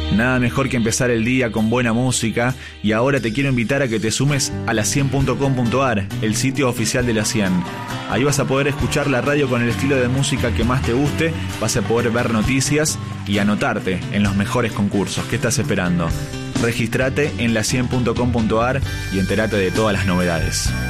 Nada mejor que empezar el día con buena música, y ahora te quiero invitar a que te sumes a la100.com.ar, el sitio oficial de La 100. Ahí vas a poder escuchar la radio con el estilo de música que más te guste, vas a poder ver noticias y anotarte en los mejores concursos. ¿Qué estás esperando? Regístrate en la100.com.ar y entérate de todas las novedades.